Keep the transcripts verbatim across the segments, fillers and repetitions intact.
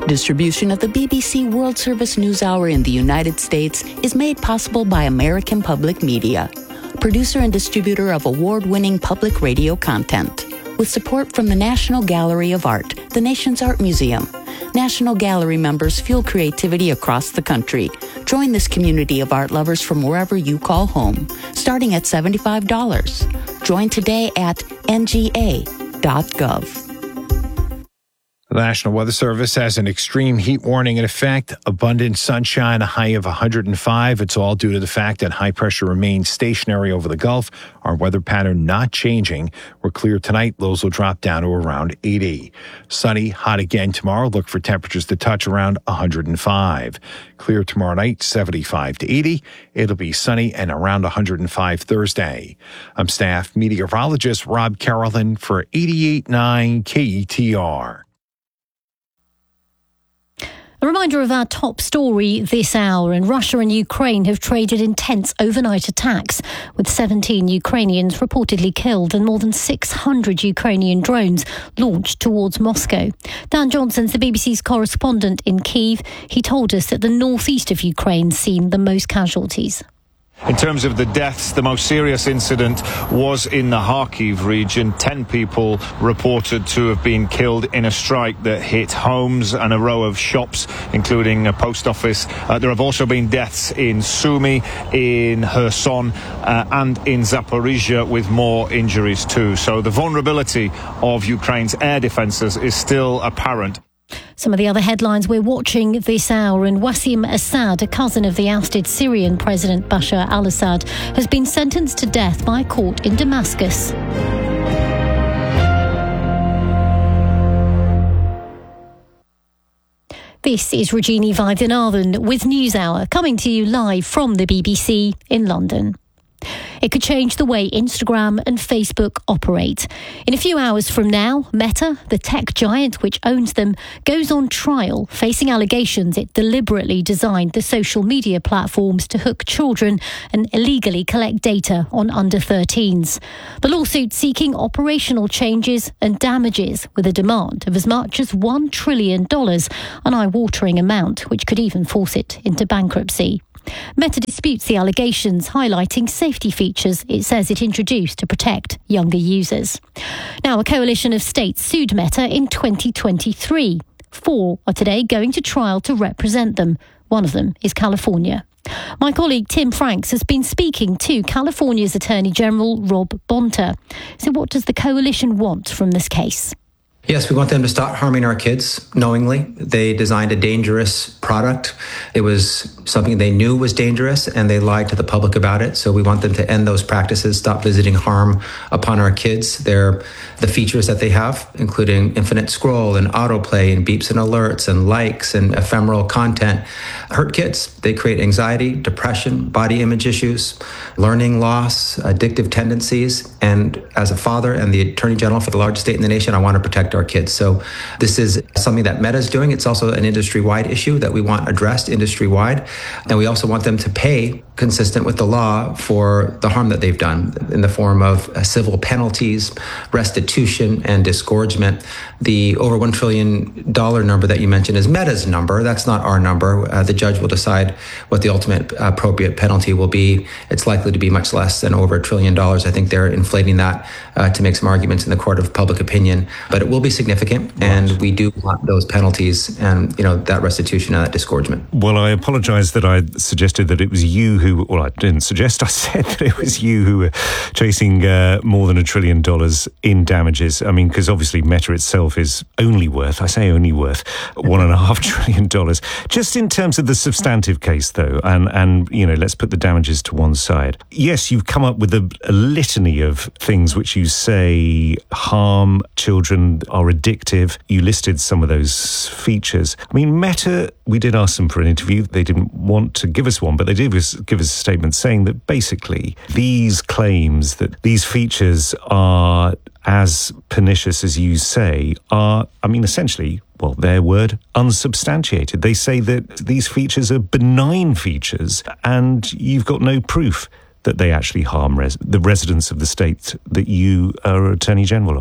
Distribution of the B B C World Service News Hour in the United States is made possible by American Public Media, producer and distributor of award-winning public radio content, with support from the National Gallery of Art, the nation's art museum. National Gallery members fuel creativity across the country. Join this community of art lovers from wherever you call home, starting at seventy-five dollars. Join today at N G A dot gov. The National Weather Service has an extreme heat warning in effect. Abundant sunshine, a high of one hundred five. It's all due to the fact that high pressure remains stationary over the Gulf. Our weather pattern not changing. We're clear tonight. Lows will drop down to around eighty. Sunny, hot again tomorrow. Look for temperatures to touch around one hundred five. Clear tomorrow night, seventy-five to eighty. It'll be sunny and around one hundred five Thursday. I'm staff meteorologist Rob Carolyn for eighty-eight point nine K E T R. A reminder of our top story this hour, and Russia and Ukraine have traded intense overnight attacks, with seventeen Ukrainians reportedly killed and more than six hundred Ukrainian drones launched towards Moscow. Dan Johnson's the B B C's correspondent in Kyiv. He told us that the northeast of Ukraine seen the most casualties. In terms of the deaths, the most serious incident was in the Kharkiv region. Ten people reported to have been killed in a strike that hit homes and a row of shops, including a post office. Uh, there have also been deaths in Sumy, in Kherson, uh, and in Zaporizhia, with more injuries too. So the vulnerability of Ukraine's air defences is still apparent. Some of the other headlines we're watching this hour, and Wassim Assad, a cousin of the ousted Syrian President Bashar al-Assad, has been sentenced to death by a court in Damascus. This is Regina Vaidyanathan with NewsHour, coming to you live from the B B C in London. It could change the way Instagram and Facebook operate. In a few hours from now, Meta, the tech giant which owns them, goes on trial, facing allegations it deliberately designed the social media platforms to hook children and illegally collect data on under thirteens. The lawsuit seeking operational changes and damages, with a demand of as much as one trillion dollars, an eye-watering amount which could even force it into bankruptcy. Meta disputes the allegations, highlighting safety features it says it introduced to protect younger users. Now, a coalition of states sued Meta in twenty twenty-three. Four are today going to trial to represent them. One of them is California. My colleague Tim Franks has been speaking to California's Attorney General Rob Bonta. So what does the coalition want from this case? Yes, we want them to stop harming our kids knowingly. They designed a dangerous product. It was something they knew was dangerous, and they lied to the public about it. So we want them to end those practices, stop visiting harm upon our kids. They're the features that they have, including infinite scroll and autoplay and beeps and alerts and likes and ephemeral content, hurt kids. They create anxiety, depression, body image issues, learning loss, addictive tendencies. And as a father and the Attorney General for the largest state in the nation, I want to protect our kids. So this is something that Meta is doing. It's also an industry-wide issue that we want addressed industry-wide. And we also want them to pay consistent with the law for the harm that they've done in the form of civil penalties, restitution, and disgorgement. The over one trillion dollars number that you mentioned is Meta's number. That's not our number. Uh, the judge will decide what the ultimate appropriate penalty will be. It's likely to be much less than over a trillion dollars. I think they're inflating that uh, to make some arguments in the court of public opinion. But it will be significant, and we do want those penalties and, you know, that restitution and that disgorgement. Well, I apologise that I suggested that it was you who, well, I didn't suggest, I said that it was you who were chasing uh, more than a trillion dollars in damages. I mean, because obviously Meta itself is only worth, I say only worth, one and a half trillion dollars. Just in terms of the substantive case, though, and, and you know, let's put the damages to one side. Yes, you've come up with a, a litany of things which you say harm children, are addictive. You listed some of those features. I mean, Meta, we did ask them for an interview. They didn't want to give us one, but they did give us a statement saying that basically these claims that these features are as pernicious as you say are, I mean, essentially, well, their word, unsubstantiated. They say that these features are benign features and you've got no proof that they actually harm res- the residents of the state that you are Attorney General of.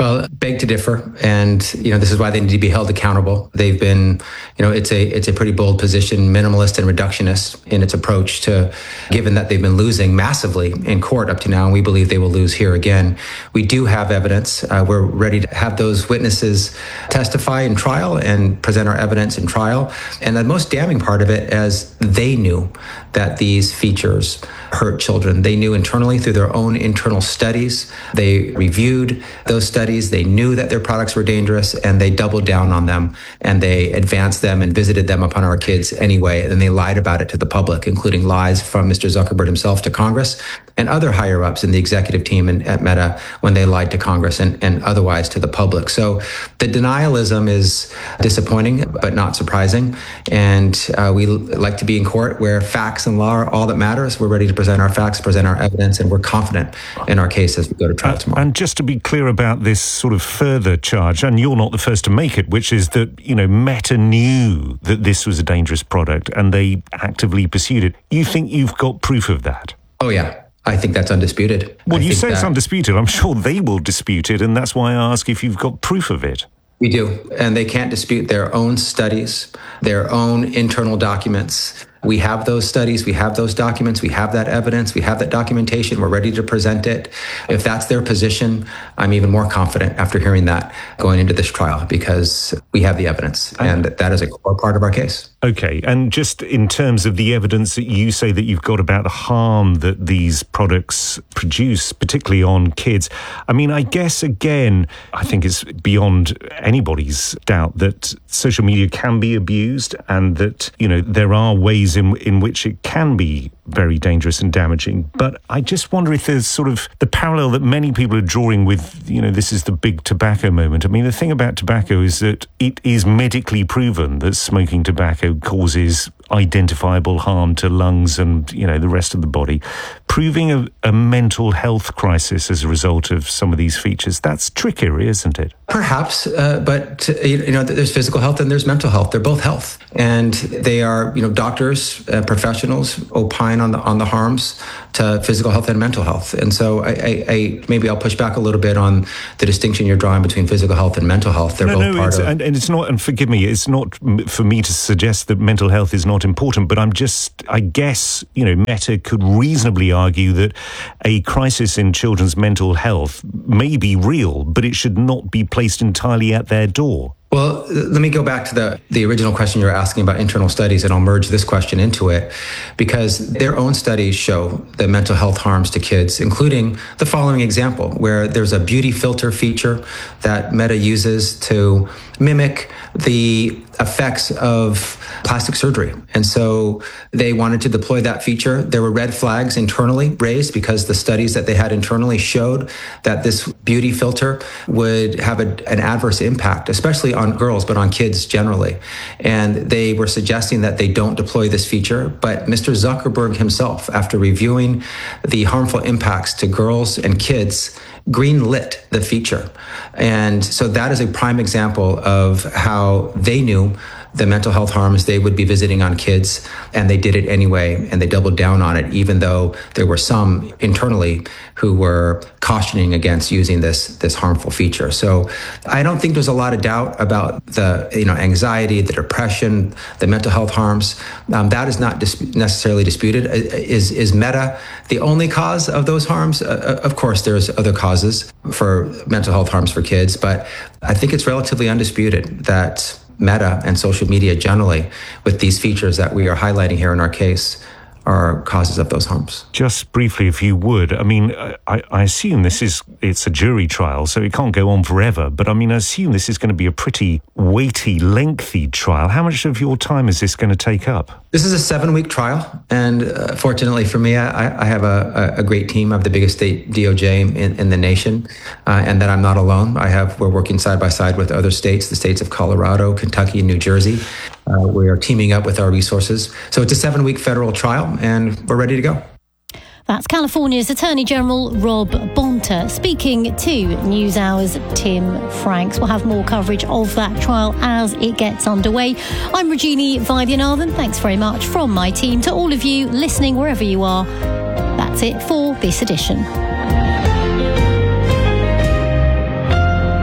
Well, beg to differ. And, you know, this is why they need to be held accountable. They've been, you know, it's a it's a pretty bold position, minimalist and reductionist in its approach to, given that they've been losing massively in court up to now, and we believe they will lose here again. We do have evidence. Uh, we're ready to have those witnesses testify in trial and present our evidence in trial. And the most damning part of it is they knew that these features hurt children. They knew internally through their own internal studies. They reviewed those studies. They knew that their products were dangerous, and they doubled down on them, and they advanced them and visited them upon our kids anyway. And they lied about it to the public, including lies from Mister Zuckerberg himself to Congress and other higher ups in the executive team in, at Meta when they lied to Congress and, and otherwise to the public. So the denialism is disappointing, but not surprising. And uh, we like to be in court where facts and law are all that matters. We're ready to present our facts, present our evidence, and we're confident in our case as we go to trial tomorrow. And just to be clear about this sort of further charge, and you're not the first to make it, which is that, you know, Meta knew that this was a dangerous product and they actively pursued it. You think you've got proof of that? Oh, yeah. I think that's undisputed. Well, I you say that, it's undisputed. I'm sure they will dispute it, and that's why I ask if you've got proof of it. We do, and they can't dispute their own studies, their own internal documents. We have those studies, we have those documents, we have that evidence, we have that documentation, we're ready to present it. If that's their position, I'm even more confident after hearing that going into this trial, because we have the evidence, and that is a core part of our case. Okay, and just in terms of the evidence that you say that you've got about the harm that these products produce, particularly on kids, I mean, I guess, again, I think it's beyond anybody's doubt that social media can be abused and that, you know, there are ways in in which it can be very dangerous and damaging. But I just wonder if there's sort of the parallel that many people are drawing with, you know, this is the big tobacco moment. I mean, the thing about tobacco is that it is medically proven that smoking tobacco causes identifiable harm to lungs and, you know, the rest of the body. Proving a, a mental health crisis as a result of some of these features, that's trickier, isn't it? Perhaps, uh, but, uh, you know, there's physical health and there's mental health. They're both health. And they are, you know, doctors, uh, professionals opine on the on the harms to physical health and mental health. And so I, I, I maybe I'll push back a little bit on the distinction you're drawing between physical health and mental health. They're no, both no, part it's, of... And, and it's not, and forgive me, it's not for me to suggest that mental health is not important, but I'm just, I guess, you know, Meta could reasonably argue that a crisis in children's mental health may be real, but it should not be placed entirely at their door. Well, let me go back to the, the original question you were asking about internal studies, and I'll merge this question into it, because their own studies show the mental health harms to kids, including the following example, where there's a beauty filter feature that Meta uses to mimic the effects of plastic surgery. And so they wanted to deploy that feature. There were red flags internally raised because the studies that they had internally showed that this beauty filter would have a, an adverse impact, especially on girls, but on kids generally. And they were suggesting that they don't deploy this feature. But Mister Zuckerberg himself, after reviewing the harmful impacts to girls and kids, green-lit the feature. And so that is a prime example of how they knew the mental health harms they would be visiting on kids, and they did it anyway, and they doubled down on it, even though there were some internally who were cautioning against using this this harmful feature. So I don't think there's a lot of doubt about the you know anxiety, the depression, the mental health harms. Um, that is not dis- necessarily disputed. Is is Meta the only cause of those harms? Uh, of course, there's other causes for mental health harms for kids, but I think it's relatively undisputed that Meta and social media generally, with these features that we are highlighting here in our case, are causes of those harms. Just briefly, if you would, I mean, I, I assume this is, it's a jury trial, so it can't go on forever, but I mean, I assume this is going to be a pretty weighty, lengthy trial. How much of your time is this going to take up? This is a seven-week trial, and uh, fortunately for me, I, I have a, a great team. I have the biggest state D O J in, in the nation, uh, and that I'm not alone. I have, we're working side by side with other states, the states of Colorado, Kentucky, and New Jersey. Uh, we are teaming up with our resources. So it's a seven-week federal trial, and we're ready to go. That's California's Attorney General Rob Bonta speaking to NewsHour's Tim Franks. We'll have more coverage of that trial as it gets underway. I'm Rajini Vaidyanathan. Thanks very much from my team to all of you listening wherever you are. That's it for this edition.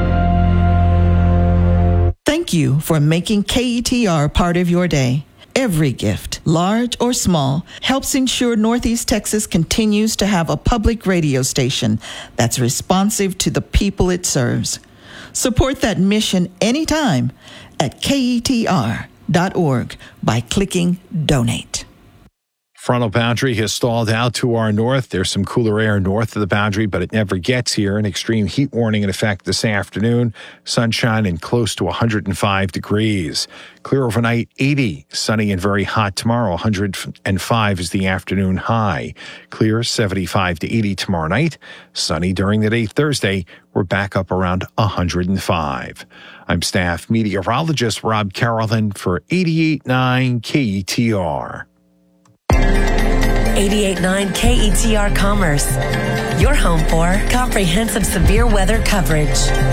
Thank you for making K E T R part of your day. Every gift, large or small, helps ensure Northeast Texas continues to have a public radio station that's responsive to the people it serves. Support that mission anytime at K E T R dot org by clicking Donate. Frontal boundary has stalled out to our north. There's some cooler air north of the boundary, but it never gets here. An extreme heat warning in effect this afternoon. Sunshine and close to one hundred five degrees. Clear overnight, eighty. Sunny and very hot tomorrow. one hundred five is the afternoon high. Clear, seventy-five to eighty tomorrow night. Sunny during the day Thursday. We're back up around one hundred five. I'm staff meteorologist Rob Carolyn for eighty-eight point nine K E T R. eighty-eight point nine K E T R Commerce, your home for comprehensive severe weather coverage.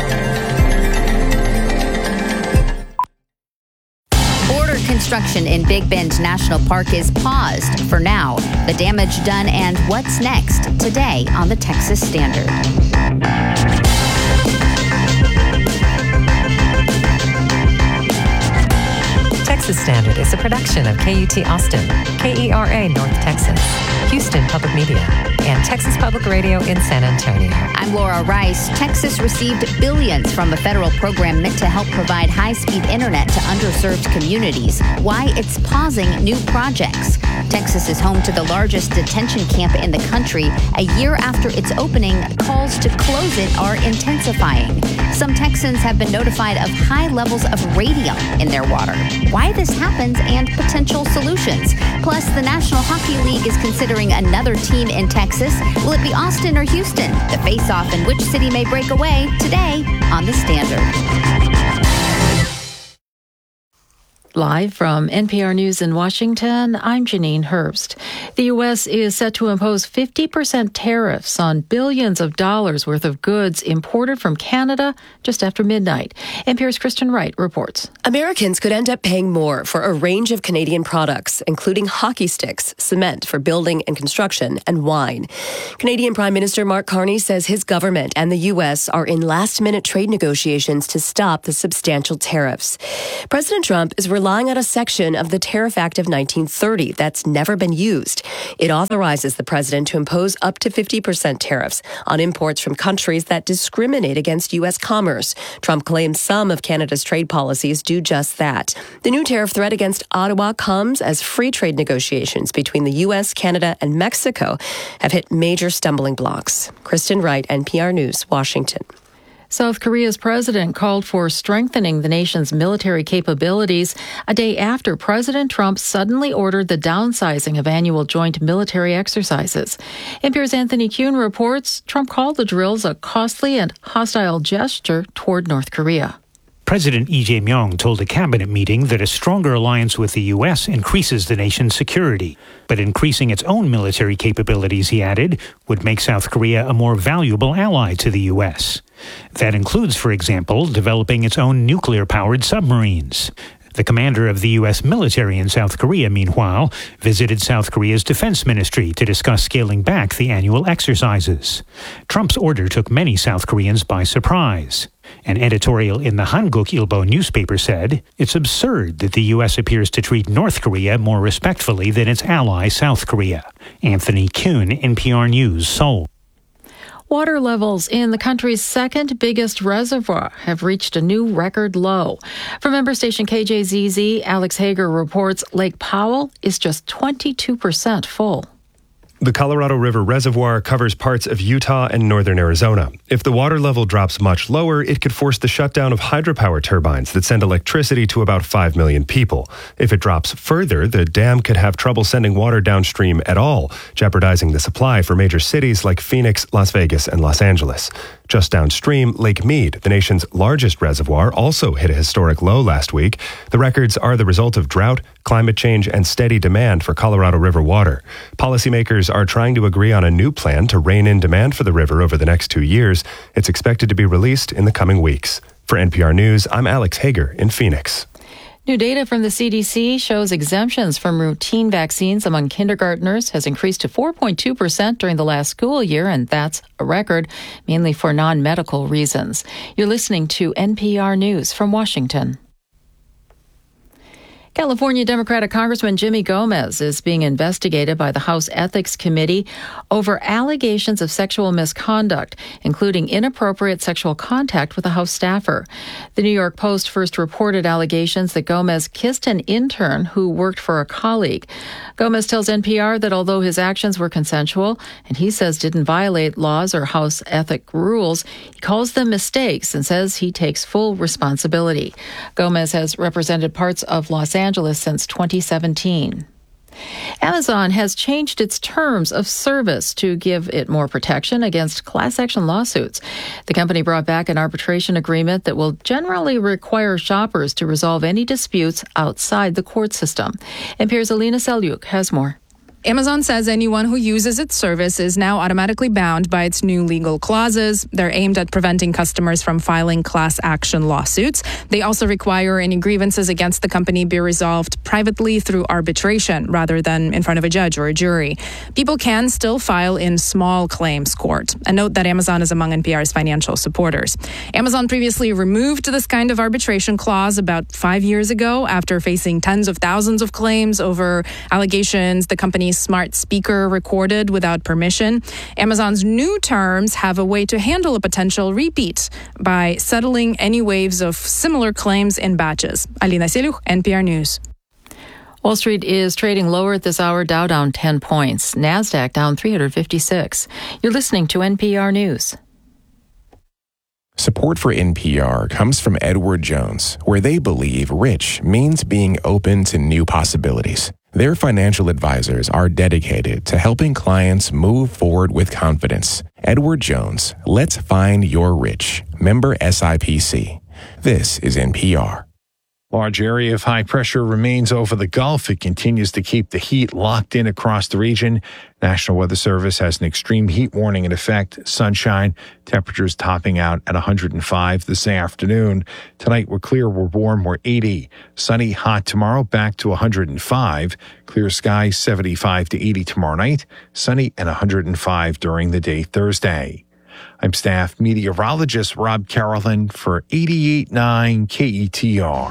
Border construction in Big Bend National Park is paused for now. The damage done and what's next today on the Texas Standard. Texas Standard is a production of K U T Austin, K E R A North Texas, Houston Public Media, and Texas Public Radio in San Antonio. I'm Laura Rice. Texas received billions from a federal program meant to help provide high-speed internet to underserved communities. Why it's pausing new projects. Texas is home to the largest detention camp in the country. A year after its opening, calls to close it are intensifying. Some Texans have been notified of high levels of radium in their water. Why this happens and potential solutions. Plus, the National Hockey League is considering another team in Texas. Will it be Austin or Houston? The face-off in which city may break away today on The Standard. Live from N P R News in Washington, I'm Janine Herbst. The U S is set to impose fifty percent tariffs on billions of dollars worth of goods imported from Canada just after midnight. N P R's Kristen Wright reports. Americans could end up paying more for a range of Canadian products, including hockey sticks, cement for building and construction, and wine. Canadian Prime Minister Mark Carney says his government and the U S are in last-minute trade negotiations to stop the substantial tariffs. President Trump is relying on a section of the Tariff Act of nineteen thirty that's never been used. It authorizes the president to impose up to fifty percent tariffs on imports from countries that discriminate against U S commerce. Trump claims some of Canada's trade policies do just that. The new tariff threat against Ottawa comes as free trade negotiations between the U S, Canada, and Mexico have hit major stumbling blocks. Kristen Wright, N P R News, Washington. South Korea's president called for strengthening the nation's military capabilities a day after President Trump suddenly ordered the downsizing of annual joint military exercises. N P R's Anthony Kuhn reports Trump called the drills a costly and hostile gesture toward North Korea. President Lee Jae-myung told a cabinet meeting that a stronger alliance with the U S increases the nation's security. But increasing its own military capabilities, he added, would make South Korea a more valuable ally to the U S. That includes, for example, developing its own nuclear-powered submarines. The commander of the U S military in South Korea, meanwhile, visited South Korea's defense ministry to discuss scaling back the annual exercises. Trump's order took many South Koreans by surprise. An editorial in the Hanguk Ilbo newspaper said, it's absurd that the U S appears to treat North Korea more respectfully than its ally South Korea. Anthony Kuhn, N P R News, Seoul. Water levels in the country's second biggest reservoir have reached a new record low. From member station K J Z Z, Alex Hager reports Lake Powell is just twenty-two percent full. The Colorado River Reservoir covers parts of Utah and northern Arizona. If the water level drops much lower, it could force the shutdown of hydropower turbines that send electricity to about five million people. If it drops further, the dam could have trouble sending water downstream at all, jeopardizing the supply for major cities like Phoenix, Las Vegas, and Los Angeles. Just downstream, Lake Mead, the nation's largest reservoir, also hit a historic low last week. The records are the result of drought, climate change, and steady demand for Colorado River water. Policymakers are trying to agree on a new plan to rein in demand for the river over the next two years. It's expected to be released in the coming weeks. For N P R News, I'm Alex Hager in Phoenix. New data from the C D C shows exemptions from routine vaccines among kindergartners has increased to four point two percent during the last school year, and that's a record, mainly for non-medical reasons. You're listening to N P R News from Washington. California Democratic Congressman Jimmy Gomez is being investigated by the House Ethics Committee over allegations of sexual misconduct, including inappropriate sexual contact with a House staffer. The New York Post first reported allegations that Gomez kissed an intern who worked for a colleague. Gomez tells N P R that although his actions were consensual and he says didn't violate laws or House ethic rules, he calls them mistakes and says he takes full responsibility. Gomez has represented parts of Los Angeles Angeles since twenty seventeen. Amazon has changed its terms of service to give it more protection against class action lawsuits. The company brought back an arbitration agreement that will generally require shoppers to resolve any disputes outside the court system. N P R's Alina Selyuk has more. Amazon says anyone who uses its service is now automatically bound by its new legal clauses. They're aimed at preventing customers from filing class action lawsuits. They also require any grievances against the company be resolved privately through arbitration rather than in front of a judge or a jury. People can still file in small claims court. And note that Amazon is among N P R's financial supporters. Amazon previously removed this kind of arbitration clause about five years ago after facing tens of thousands of claims over allegations the company's smart speaker recorded without permission. Amazon's new terms have a way to handle a potential repeat by settling any waves of similar claims in batches. Alina Selyuk, N P R News. Wall Street is trading lower at this hour, Dow down ten points, NASDAQ down three hundred fifty-six. You're listening to N P R News. Support for N P R comes from Edward Jones, where they believe rich means being open to new possibilities. Their financial advisors are dedicated to helping clients move forward with confidence. Edward Jones, let's find your rich. Member S I P C. This is N P R. Large area of high pressure remains over the Gulf. It continues to keep the heat locked in across the region. National Weather Service has an extreme heat warning in effect. Sunshine, temperatures topping out at one hundred five this afternoon. Tonight we're clear, we're warm, we're eighty. Sunny, hot tomorrow, back to one hundred five. Clear skies, seventy-five to eighty tomorrow night. Sunny and one hundred five during the day Thursday. I'm staff meteorologist Rob Carolyn for eighty-eight point nine K E T R.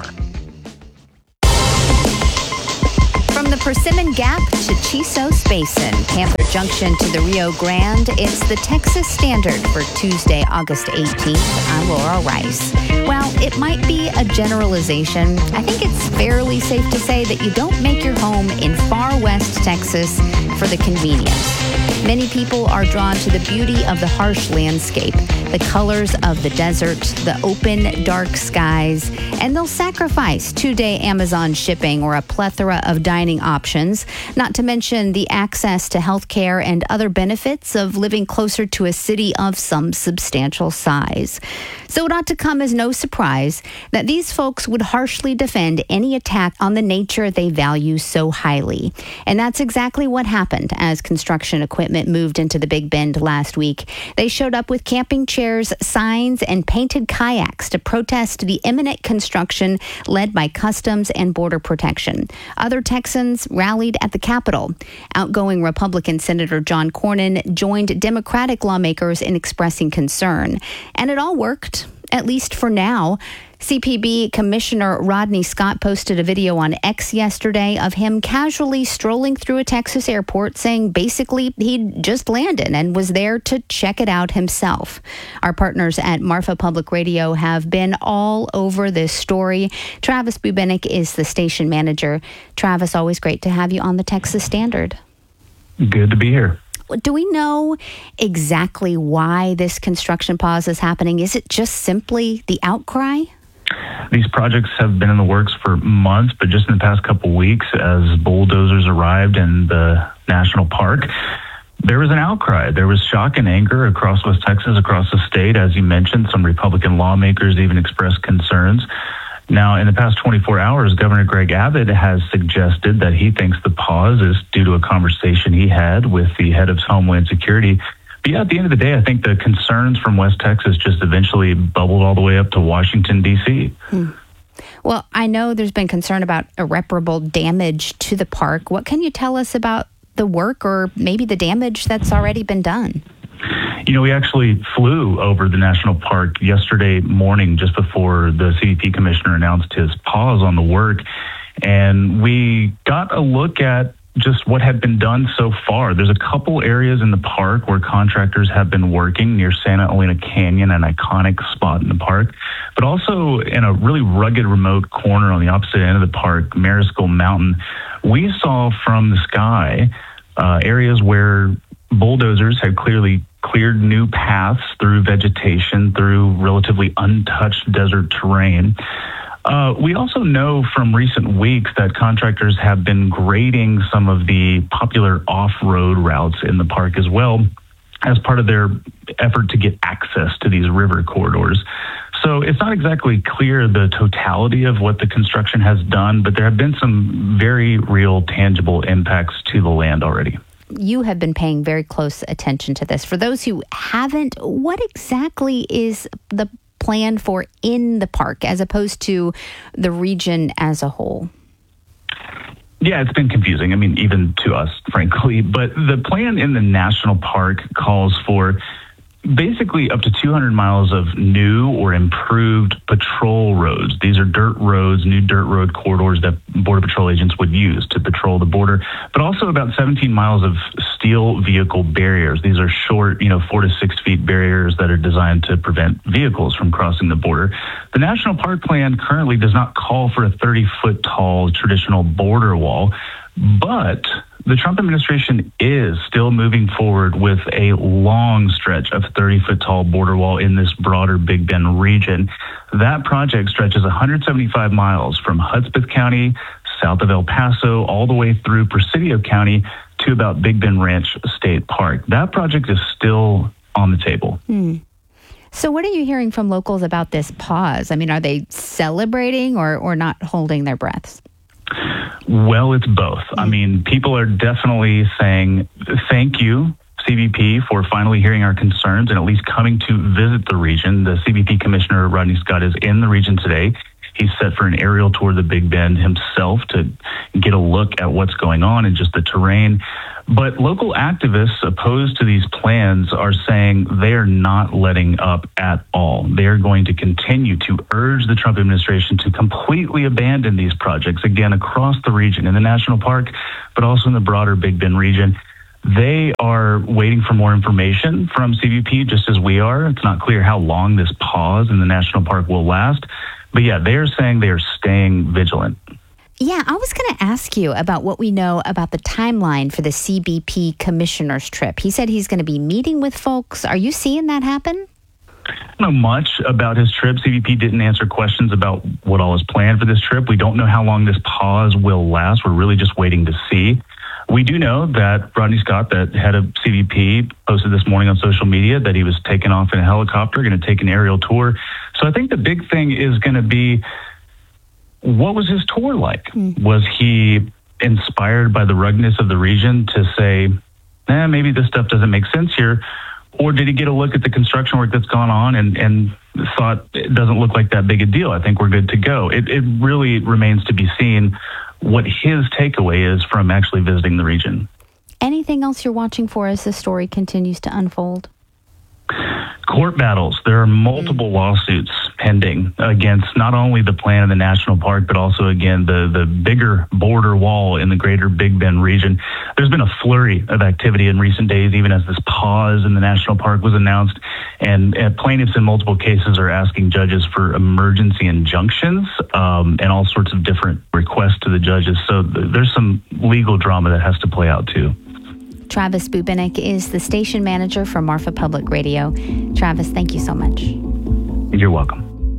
From the Persimmon Gap to Chisos Basin, Panther Junction to the Rio Grande, it's the Texas Standard for Tuesday, August eighteenth. I'm Laura Rice. While it might be a generalization, I think it's fairly safe to say that you don't make your home in far west Texas for the convenience. Many people are drawn to the beauty of the harsh landscape, the colors of the desert, the open, dark skies, and they'll sacrifice two-day Amazon shipping or a plethora of dining options, not to mention the access to health care and other benefits of living closer to a city of some substantial size. So it ought to come as no surprise that these folks would harshly defend any attack on the nature they value so highly. And that's exactly what happened as construction equipment moved into the Big Bend last week. They showed up with camping chairs, signs, and painted kayaks to protest the imminent construction led by Customs and Border Protection. Other Texans rallied at the Capitol. Outgoing Republican Senator John Cornyn joined Democratic lawmakers in expressing concern. And it all worked, at least for now. C P B Commissioner Rodney Scott posted a video on X yesterday of him casually strolling through a Texas airport, saying basically he'd just landed and was there to check it out himself. Our partners at Marfa Public Radio have been all over this story. Travis Bubenik is the station manager. Travis, always great to have you on the Texas Standard. Good to be here. Do we know exactly why this construction pause is happening? Is it just simply the outcry? These projects have been in the works for months, but just in the past couple of weeks, as bulldozers arrived in the national park, there was an outcry. There was shock and anger across West Texas, across the state. As you mentioned, some Republican lawmakers even expressed concerns. Now, in the past twenty-four hours, Governor Greg Abbott has suggested that he thinks the pause is due to a conversation he had with the head of Homeland Security. But yeah, at the end of the day, I think the concerns from West Texas just eventually bubbled all the way up to Washington, D C Hmm. Well, I know there's been concern about irreparable damage to the park. What can you tell us about the work or maybe the damage that's already been done? You know, we actually flew over the national park yesterday morning just before the C D P commissioner announced his pause on the work. And we got a look at just what had been done so far. There's a couple areas in the park where contractors have been working near Santa Elena Canyon, an iconic spot in the park, but also in a really rugged, remote corner on the opposite end of the park, Mariscal Mountain. We saw from the sky uh, areas where bulldozers had clearly cleared new paths through vegetation, through relatively untouched desert terrain. Uh, we also know from recent weeks that contractors have been grading some of the popular off-road routes in the park as well as part of their effort to get access to these river corridors. So it's not exactly clear the totality of what the construction has done, but there have been some very real, tangible impacts to the land already. You have been paying very close attention to this. For those who haven't, what exactly is the plan for in the park as opposed to the region as a whole? Yeah, it's been confusing. I mean, even to us, frankly. But the plan in the national park calls for basically up to two hundred miles of new or improved patrol roads. These are dirt roads, new dirt road corridors that Border Patrol agents would use to patrol the border, but also about seventeen miles of steel vehicle barriers. These are short, you know, four to six feet barriers that are designed to prevent vehicles from crossing the border. The National Park Plan currently does not call for a thirty foot tall traditional border wall, but the Trump administration is still moving forward with a long stretch of thirty foot tall border wall in this broader Big Bend region. That project stretches one hundred seventy-five miles from Hudspeth County, south of El Paso, all the way through Presidio County to about Big Bend Ranch State Park. That project is still on the table. Hmm. So what are you hearing from locals about this pause? I mean, are they celebrating or, or not holding their breaths? Well, it's both. I mean, people are definitely saying thank you, C B P, for finally hearing our concerns and at least coming to visit the region. The C B P Commissioner, Rodney Scott, is in the region today. He's set for an aerial tour of the Big Bend himself to get a look at what's going on and just the terrain. But local activists opposed to these plans are saying they are not letting up at all. They are going to continue to urge the Trump administration to completely abandon these projects, again, across the region, in the national park, but also in the broader Big Bend region. They are waiting for more information from C B P, just as we are. It's not clear how long this pause in the national park will last. But yeah, they are saying they are staying vigilant. Yeah, I was going to ask you about what we know about the timeline for the C B P commissioner's trip. He said he's going to be meeting with folks. Are you seeing that happen? I don't know much about his trip. C B P didn't answer questions about what all is planned for this trip. We don't know how long this pause will last. We're really just waiting to see. We do know that Rodney Scott, the head of C B P, posted this morning on social media that he was taken off in a helicopter, going to take an aerial tour. So I think the big thing is going to be, what was his tour like? Mm. Was he inspired by the ruggedness of the region to say, eh, maybe this stuff doesn't make sense here? Or did he get a look at the construction work that's gone on and, and thought it doesn't look like that big a deal? I think we're good to go. It, it really remains to be seen what his takeaway is from actually visiting the region. Anything else you're watching for as the story continues to unfold? Court battles. There are multiple lawsuits pending against not only the plan of the national park, but also, again, the, the bigger border wall in the greater Big Bend region. There's been a flurry of activity in recent days, even as this pause in the national park was announced. And, and plaintiffs in multiple cases are asking judges for emergency injunctions um, and all sorts of different requests to the judges. So th- there's some legal drama that has to play out, too. Travis Bubenik is the station manager for Marfa Public Radio. Travis, thank you so much. You're welcome.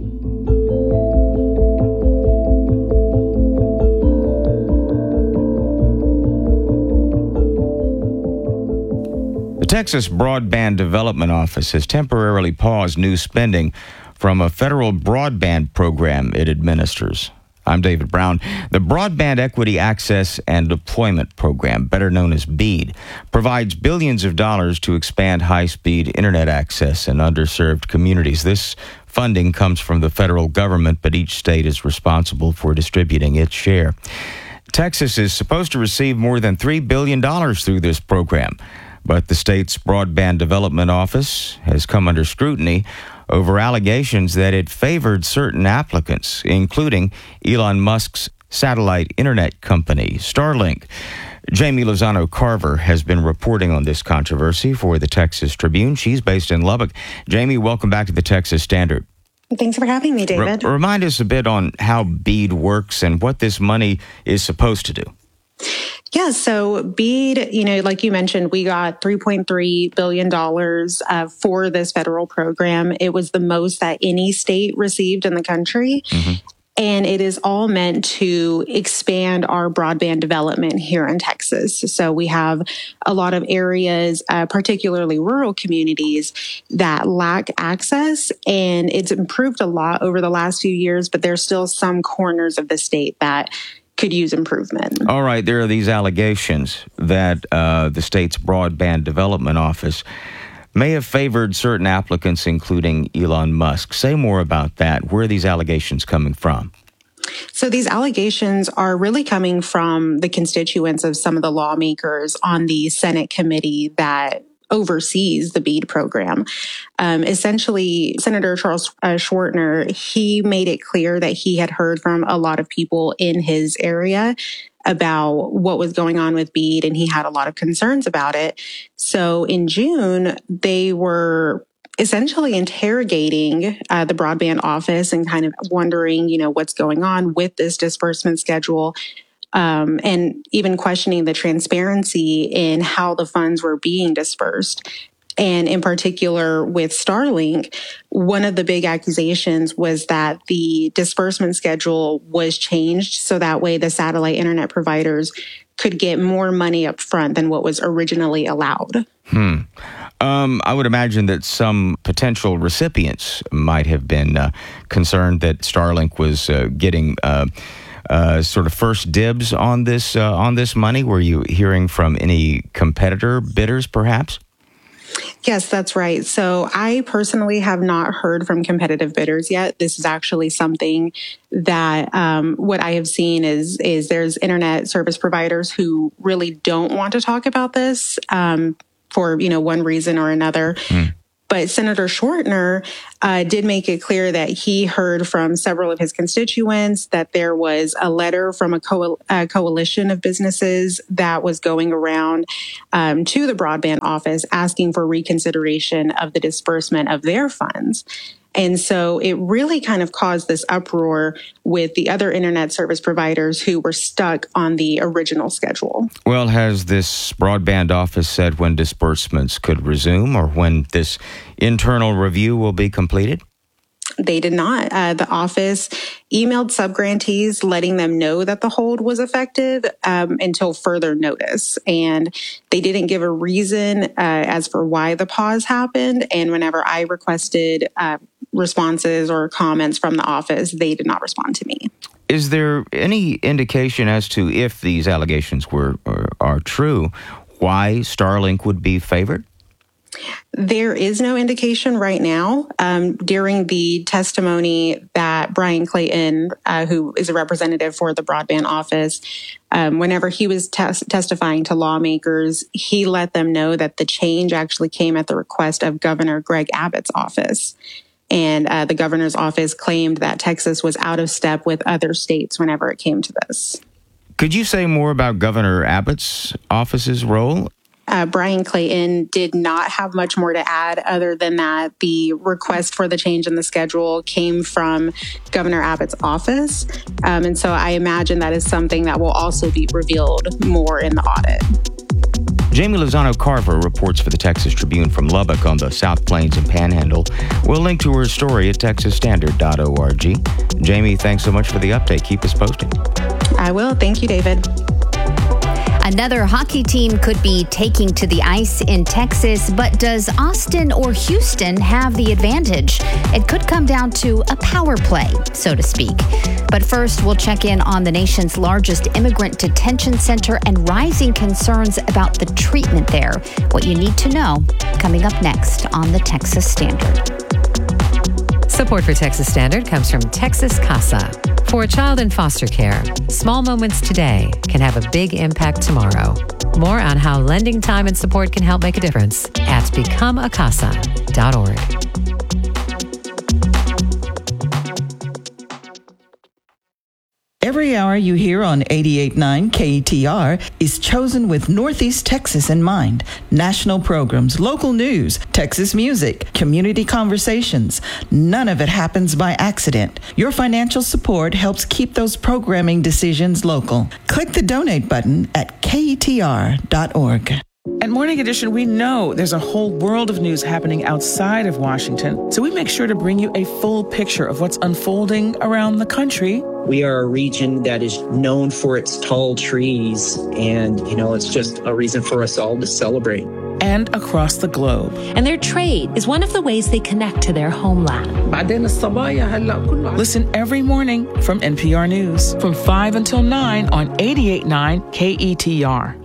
The Texas Broadband Development Office has temporarily paused new spending from a federal broadband program it administers. I'm David Brown. The Broadband Equity Access and Deployment Program, better known as BEAD, provides billions of dollars to expand high-speed internet access in underserved communities. This funding comes from the federal government, but each state is responsible for distributing its share. Texas is supposed to receive more than three billion dollars through this program, but the state's Broadband Development Office has come under scrutiny over allegations that it favored certain applicants, including Elon Musk's satellite internet company, Starlink. Jamie Lozano Carver has been reporting on this controversy for the Texas Tribune. She's based in Lubbock. Jamie, welcome back to the Texas Standard. Thanks for having me, David. R- remind us a bit on how BEAD works and what this money is supposed to do. Yeah, so BEAD, you know, like you mentioned, we got three point three billion dollars uh, for this federal program. It was the most that any state received in the country. Mm-hmm. And it is all meant to expand our broadband development here in Texas. So we have a lot of areas, uh, particularly rural communities, that lack access. And it's improved a lot over the last few years, but there's still some corners of the state that could use improvement. All right, there are these allegations that uh, the state's Broadband Development Office may have favored certain applicants, including Elon Musk. Say more about that. Where are these allegations coming from? So these allegations are really coming from the constituents of some of the lawmakers on the Senate committee that oversees the BEAD program. Um, essentially, Senator Charles uh, Schwartner, he made it clear that he had heard from a lot of people in his area about what was going on with BEAD, and he had a lot of concerns about it. So in June, they were essentially interrogating uh, the broadband office and kind of wondering, you know, what's going on with this disbursement schedule, um, and even questioning the transparency in how the funds were being dispersed. And in particular with Starlink, one of the big accusations was that the disbursement schedule was changed so that way the satellite internet providers could get more money up front than what was originally allowed. Hmm. Um, I would imagine that some potential recipients might have been uh, concerned that Starlink was uh, getting uh, uh, sort of first dibs on this uh, on this money. Were you hearing from any competitor bidders, perhaps? Yes, that's right. So I personally have not heard from competitive bidders yet. This is actually something that um, what I have seen is is there's internet service providers who really don't want to talk about this um, for, you know, one reason or another. Mm. But Senator Schwartner uh, did make it clear that he heard from several of his constituents that there was a letter from a, co- a coalition of businesses that was going around um, to the broadband office asking for reconsideration of the disbursement of their funds. And so it really kind of caused this uproar with the other internet service providers who were stuck on the original schedule. Well, has this broadband office said when disbursements could resume or when this internal review will be completed? They did not. Uh, the office emailed subgrantees letting them know that the hold was effective um, until further notice. And they didn't give a reason uh, as for why the pause happened. And whenever I requested uh, responses or comments from the office, they did not respond to me. Is there any indication as to if these allegations were or are true, why Starlink would be favored? There is no indication right now. Um, during the testimony that Brian Clayton, uh, who is a representative for the broadband office, um, whenever he was tes- testifying to lawmakers, he let them know that the change actually came at the request of Governor Greg Abbott's office. And uh, the governor's office claimed that Texas was out of step with other states whenever it came to this. Could you say more about Governor Abbott's office's role? Uh, Brian Clayton did not have much more to add other than that the request for the change in the schedule came from Governor Abbott's office. Um, and so I imagine that is something that will also be revealed more in the audit. Jamie Lozano Carver reports for the Texas Tribune from Lubbock on the South Plains and Panhandle. We'll link to her story at texas standard dot org. Jamie, thanks so much for the update. Keep us posted. I will. Thank you, David. Another hockey team could be taking to the ice in Texas, but does Austin or Houston have the advantage? It could come down to a power play, so to speak. But first, we'll check in on the nation's largest immigrant detention center and rising concerns about the treatment there. What you need to know, coming up next on the Texas Standard. Support for Texas Standard comes from Texas Casa. For a child in foster care, small moments today can have a big impact tomorrow. More on how lending time and support can help make a difference at become a casa dot org. Every hour you hear on eighty-eight point nine K E T R is chosen with Northeast Texas in mind. National programs, local news, Texas music, community conversations. None of it happens by accident. Your financial support helps keep those programming decisions local. Click the donate button at K E T R dot org. At Morning Edition, we know there's a whole world of news happening outside of Washington, so we make sure to bring you a full picture of what's unfolding around the country. We are a region that is known for its tall trees, and, you know, it's just a reason for us all to celebrate. And across the globe. And their trade is one of the ways they connect to their homeland. Listen every morning from N P R News from five until nine on eighty-eight point nine K E T R.